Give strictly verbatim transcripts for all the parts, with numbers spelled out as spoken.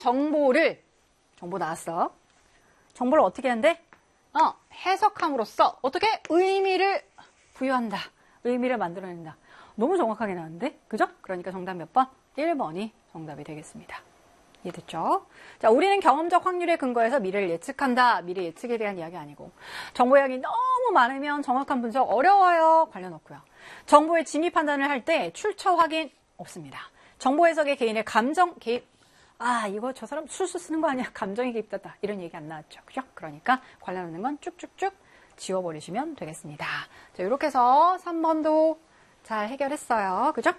정보를, 정보 나왔어. 정보를 어떻게 한대? 어, 해석함으로써 어떻게 의미를 부여한다. 의미를 만들어낸다. 너무 정확하게 나왔는데? 그죠? 그러니까 정답 몇 번? 일 번이 정답이 되겠습니다. 이해됐죠? 자, 우리는 경험적 확률에 근거해서 미래를 예측한다. 미래 예측에 대한 이야기 아니고. 정보 양이 너무 많으면 정확한 분석 어려워요. 관련 없고요. 정보의 진위 판단을 할 때 출처 확인 없습니다. 정보 해석에 개인의 감정 개입. 아, 이거 저 사람 술수 쓰는 거 아니야? 감정이 개입됐다. 이런 얘기 안 나왔죠. 그죠? 그러니까 관련 없는 건 쭉쭉쭉 지워버리시면 되겠습니다. 자, 이렇게 해서 삼 번도 잘 해결했어요. 그죠?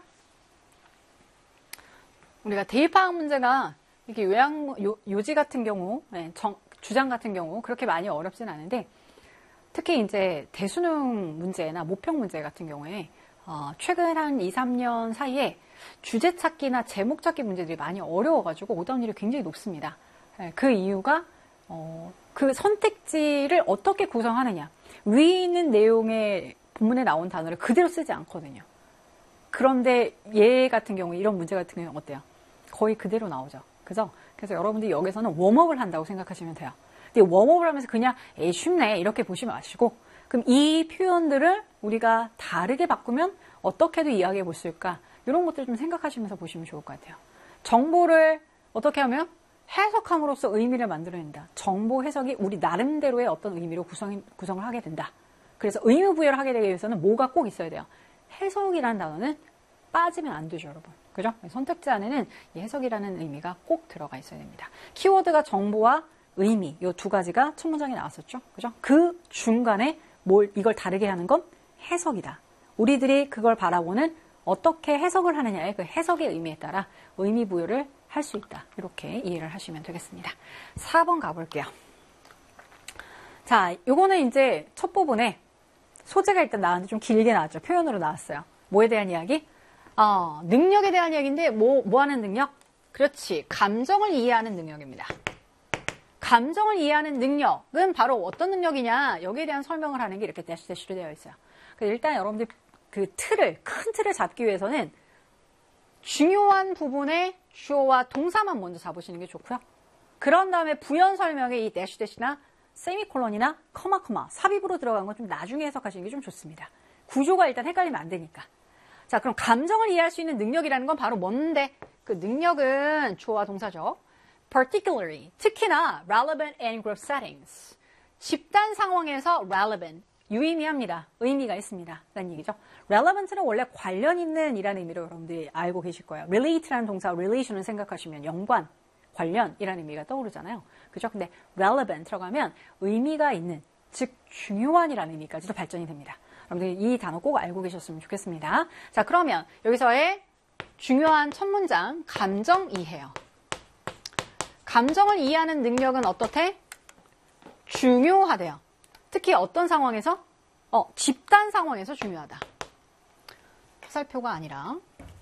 우리가 대입파악 문제가 이렇게 요양, 요, 요지 같은 경우, 네, 정, 주장 같은 경우 그렇게 많이 어렵진 않은데 특히 이제 대수능 문제나 모평 문제 같은 경우에 어, 최근 한 이, 삼 년 사이에 주제 찾기나 제목 찾기 문제들이 많이 어려워가지고 오답률이 굉장히 높습니다. 네, 그 이유가 어, 그 선택지를 어떻게 구성하느냐. 위에 있는 내용의 본문에 나온 단어를 그대로 쓰지 않거든요. 그런데 얘 같은 경우, 이런 문제 같은 경우는 어때요? 거의 그대로 나오죠. 그죠? 그래서 여러분들이 여기서는 웜업을 한다고 생각하시면 돼요. 근데 웜업을 하면서 그냥 에이 쉽네 이렇게 보시면 마시고 그럼 이 표현들을 우리가 다르게 바꾸면 어떻게도 이야기해 볼 수 있을까? 이런 것들 좀 생각하시면서 보시면 좋을 것 같아요. 정보를 어떻게 하면 해석함으로써 의미를 만들어낸다. 정보 해석이 우리 나름대로의 어떤 의미로 구성, 구성을 하게 된다. 그래서 의미 부여를 하게 되기 위해서는 뭐가 꼭 있어야 돼요. 해석이라는 단어는 빠지면 안 되죠, 여러분. 그죠? 선택지 안에는 이 해석이라는 의미가 꼭 들어가 있어야 됩니다. 키워드가 정보와 의미, 이 두 가지가 첫 문장에 나왔었죠. 그죠? 그 중간에 뭘, 이걸 다르게 하는 건 해석이다. 우리들이 그걸 바라보는 어떻게 해석을 하느냐의 그 해석의 의미에 따라 의미 부여를 할 수 있다. 이렇게 이해를 하시면 되겠습니다. 사 번 가볼게요. 자, 요거는 이제 첫 부분에 소재가 일단 나왔는데 좀 길게 나왔죠. 표현으로 나왔어요. 뭐에 대한 이야기? 어, 능력에 대한 이야기인데 뭐, 뭐 하는 능력? 그렇지. 감정을 이해하는 능력입니다. 감정을 이해하는 능력은 바로 어떤 능력이냐? 여기에 대한 설명을 하는 게 이렇게 대시 대시로 되어 있어요. 일단 여러분들 그 틀을, 큰 틀을 잡기 위해서는 중요한 부분의 주어와 동사만 먼저 잡으시는 게 좋고요. 그런 다음에 부연 설명에 이 대시 대시나 세미콜론이나 커마 커마, 삽입으로 들어간 건 좀 나중에 해석하시는 게 좀 좋습니다. 구조가 일단 헷갈리면 안 되니까. 자, 그럼 감정을 이해할 수 있는 능력이라는 건 바로 뭔데? 그 능력은 주어와 동사죠. particularly, 특히나 relevant in group settings. 집단 상황에서 relevant, 유의미합니다. 의미가 있습니다. 라는 얘기죠. relevant는 원래 관련 있는 이라는 의미로 여러분들이 알고 계실 거예요. relate라는 동사, relation을 생각하시면 연관, 관련이라는 의미가 떠오르잖아요. 그죠? 근데 relevant 들어가면 의미가 있는, 즉 중요한이라는 의미까지도 발전이 됩니다. 여러분들 이 단어 꼭 알고 계셨으면 좋겠습니다. 자, 그러면 여기서의 중요한 첫 문장, 감정 이해요. 감정을 이해하는 능력은 어떻대? 중요하대요. 특히 어떤 상황에서? 어, 집단 상황에서 중요하다. 살표가 아니라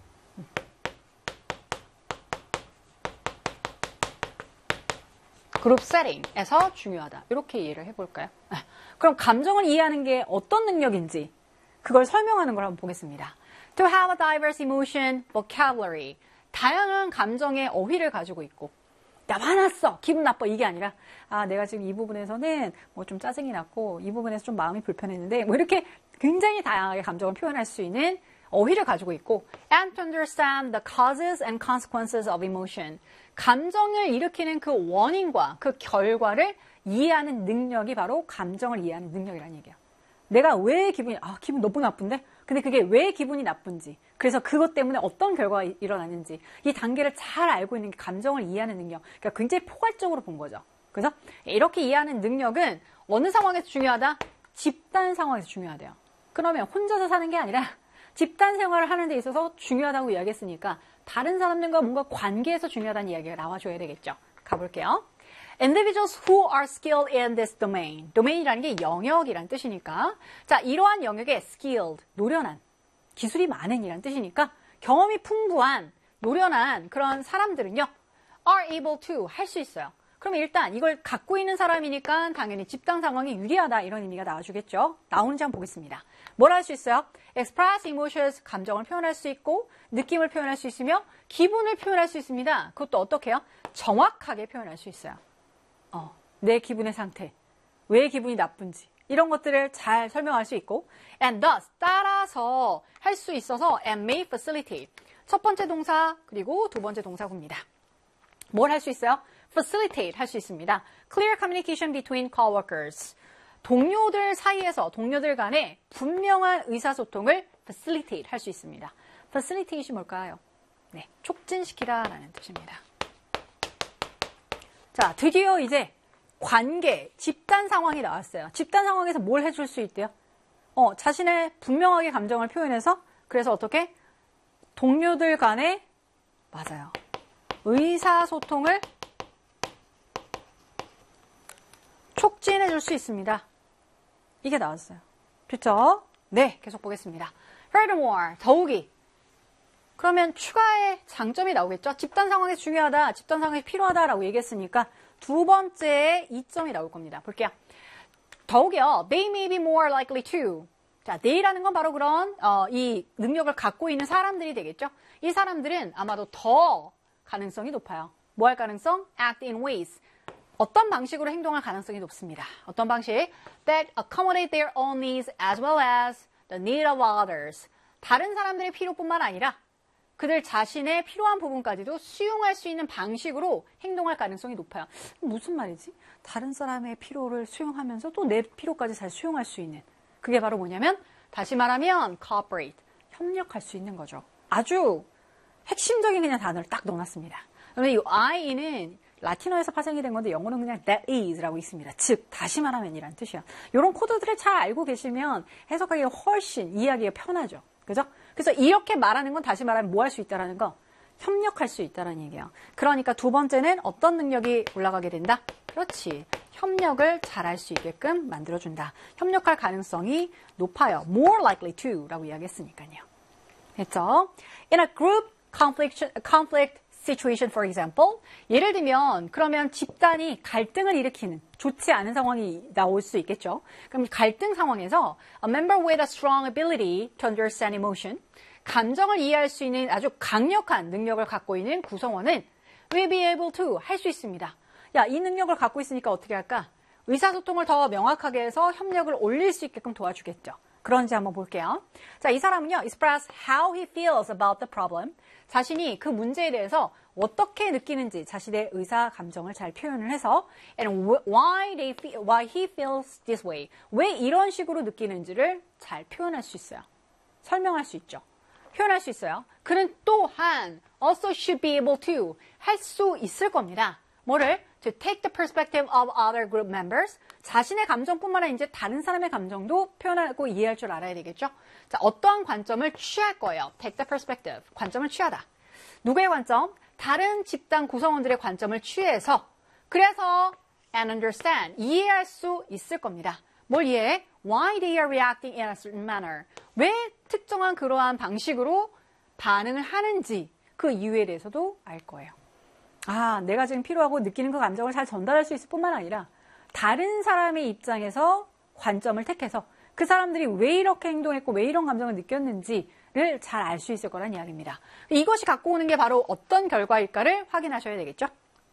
그룹 세팅에서 중요하다. 이렇게 이해를 해볼까요? 그럼 감정을 이해하는 게 어떤 능력인지 그걸 설명하는 걸 한번 보겠습니다. To have a diverse emotion vocabulary. 다양한 감정의 어휘를 가지고 있고 나 화났어. 기분 나빠. 이게 아니라 아 내가 지금 이 부분에서는 뭐 좀 짜증이 났고 이 부분에서 좀 마음이 불편했는데 뭐 이렇게 굉장히 다양하게 감정을 표현할 수 있는 어휘를 가지고 있고 and to understand the causes and consequences of emotion. 감정을 일으키는 그 원인과 그 결과를 이해하는 능력이 바로 감정을 이해하는 능력이라는 얘기야. 내가 왜 기분이 아 기분 너무 나쁜데? 근데 그게 왜 기분이 나쁜지 그래서 그것 때문에 어떤 결과가 일어나는지 이 단계를 잘 알고 있는 게 감정을 이해하는 능력. 그러니까 굉장히 포괄적으로 본 거죠. 그래서 이렇게 이해하는 능력은 어느 상황에서 중요하다? 집단 상황에서 중요하대요. 그러면 혼자서 사는 게 아니라 집단 생활을 하는 데 있어서 중요하다고 이야기했으니까 다른 사람들과 뭔가 관계에서 중요하다는 이야기가 나와줘야 되겠죠. 가볼게요. Individuals who are skilled in this domain. domain이라는 게 영역이란 뜻이니까 자 이러한 영역에 skilled, 노련한, 기술이 많은 이란 뜻이니까 경험이 풍부한, 노련한 그런 사람들은요 are able to, 할 수 있어요. 그러면 일단 이걸 갖고 있는 사람이니까 당연히 집단 상황이 유리하다 이런 의미가 나와주겠죠. 나오는지 한번 보겠습니다. 뭘 할 수 있어요? express emotions, 감정을 표현할 수 있고 느낌을 표현할 수 있으며 기분을 표현할 수 있습니다. 그것도 어떻게 해요? 정확하게 표현할 수 있어요. 어, 내 기분의 상태, 왜 기분이 나쁜지 이런 것들을 잘 설명할 수 있고 and thus, 따라서 할 수 있어서 and may facilitate. 첫 번째 동사 그리고 두 번째 동사구입니다. 뭘 할 수 있어요? facilitate 할 수 있습니다. clear communication between coworkers. 동료들 사이에서 동료들 간에 분명한 의사소통을 facilitate 할 수 있습니다. facilitate이 뭘까요? 네, 촉진시키다라는 뜻입니다. 자, 드디어 이제 관계, 집단 상황이 나왔어요. 집단 상황에서 뭘 해줄 수 있대요? 어, 자신의 분명하게 감정을 표현해서 그래서 어떻게? 동료들 간에 맞아요. 의사소통을 촉진해 줄 수 있습니다. 이게 나왔어요. 그렇죠? 네, 계속 보겠습니다. Furthermore, 더욱이. 그러면 추가의 장점이 나오겠죠? 집단 상황에서 중요하다, 집단 상황에서 필요하다라고 얘기했으니까 두 번째에 이점이 나올 겁니다. 볼게요. 더욱이요. They may be more likely to. 자, they라는 건 바로 그런 어, 이 능력을 갖고 있는 사람들이 되겠죠? 이 사람들은 아마도 더 가능성이 높아요. 뭐 할 가능성? Act in ways. 어떤 방식으로 행동할 가능성이 높습니다. 어떤 방식? That accommodate their own needs as well as the need of others. 다른 사람들의 필요뿐만 아니라 그들 자신의 필요한 부분까지도 수용할 수 있는 방식으로 행동할 가능성이 높아요. 무슨 말이지? 다른 사람의 필요를 수용하면서 또 내 필요까지 잘 수용할 수 있는. 그게 바로 뭐냐면 다시 말하면 cooperate, 협력할 수 있는 거죠. 아주 핵심적인 그냥 단어를 딱 넣어놨습니다. 그러면 이 I는 라틴어에서 파생이 된 건데 영어는 그냥 that is라고 있습니다. 즉 다시 말하면이란 뜻이야. 이런 코드들을 잘 알고 계시면 해석하기가 훨씬 이해하기가 편하죠. 그죠? 그래서 이렇게 말하는 건 다시 말하면 뭐 할 수 있다라는 거? 협력할 수 있다는 얘기예요. 그러니까 두 번째는 어떤 능력이 올라가게 된다? 그렇지. 협력을 잘할 수 있게끔 만들어준다. 협력할 가능성이 높아요. more likely to 라고 이야기했으니까요. 됐죠? In a group conflict, conflict situation, for example. 예를 들면 그러면 집단이 갈등을 일으키는 좋지 않은 상황이 나올 수 있겠죠. 그럼 갈등 상황에서 a member with a strong ability to understand emotion, 감정을 이해할 수 있는 아주 강력한 능력을 갖고 있는 구성원은 will be able to 할 수 있습니다. 야, 이 능력을 갖고 있으니까 어떻게 할까? 의사소통을 더 명확하게 해서 협력을 올릴 수 있게끔 도와주겠죠. 그런지 한번 볼게요. 자, 이 사람은요, express how he feels about the problem. 자신이 그 문제에 대해서 어떻게 느끼는지 자신의 의사 감정을 잘 표현을 해서 and why they feel, why he feels this way. 왜 이런 식으로 느끼는지를 잘 표현할 수 있어요. 설명할 수 있죠. 표현할 수 있어요. 그는 또한 also should be able to 할 수 있을 겁니다. 뭐를? To take the perspective of other group members. 자신의 감정뿐만 아니라 이제 다른 사람의 감정도 표현하고 이해할 줄 알아야 되겠죠. 자, 어떠한 관점을 취할 거예요. Take the perspective. 관점을 취하다. 누구의 관점? 다른 집단 구성원들의 관점을 취해서 그래서 and understand. 이해할 수 있을 겁니다. 뭘 이해해? Why they are reacting in a certain manner. 왜 특정한 그러한 방식으로 반응을 하는지 그 이유에 대해서도 알 거예요. 아, 내가 지금 필요하고 느끼는 그 감정을 잘 전달할 수 있을 뿐만 아니라 다른 사람의 입장에서 관점을 택해서 그 사람들이 왜 이렇게 행동했고 왜 이런 감정을 느꼈는지를 잘 알 수 있을 거란 이야기입니다. 이것이 갖고 오는 게 바로 어떤 결과일까를 확인하셔야 되겠죠.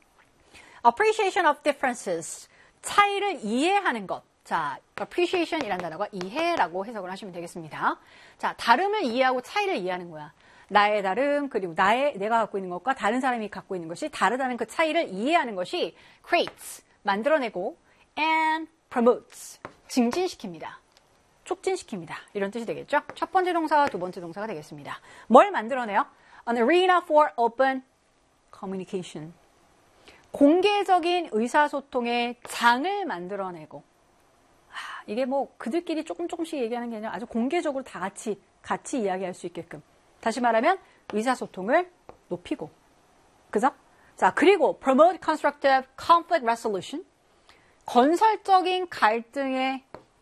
Appreciation of differences. 차이를 이해하는 것. 자, appreciation이라는 단어가 이해라고 해석을 하시면 되겠습니다. 자, 다름을 이해하고 차이를 이해하는 거야. 나의 다름, 그리고 나의, 내가 갖고 있는 것과 다른 사람이 갖고 있는 것이 다르다는 그 차이를 이해하는 것이 creates, 만들어내고 and promotes, 증진시킵니다. 촉진시킵니다. 이런 뜻이 되겠죠? 첫 번째 동사와 두 번째 동사가 되겠습니다. 뭘 만들어내요? An arena for open communication. 공개적인 의사소통의 장을 만들어내고 아, 이게 뭐 그들끼리 조금 조금씩 얘기하는 게 아니라 아주 공개적으로 다 같이 같이 이야기할 수 있게끔 다시 말하면 의사소통을 높이고 그죠? 자, 그리고 promote constructive conflict resolution. 건설적인 갈등의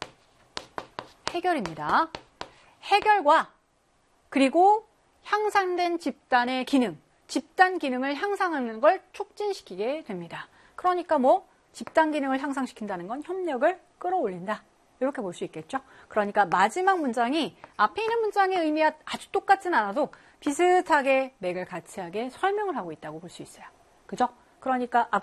해결입니다. 해결과 그리고 향상된 집단의 기능, 집단 기능을 향상하는 걸 촉진시키게 됩니다. 그러니까 뭐 집단 기능을 향상시킨다는 건 협력을 끌어올린다. 이렇게 볼 수 있겠죠. 그러니까 마지막 문장이 앞에 있는 문장의 의미와 아주 똑같진 않아도 비슷하게 맥을 같이 하게 설명을 하고 있다고 볼 수 있어요. 그죠? 그러니까 앞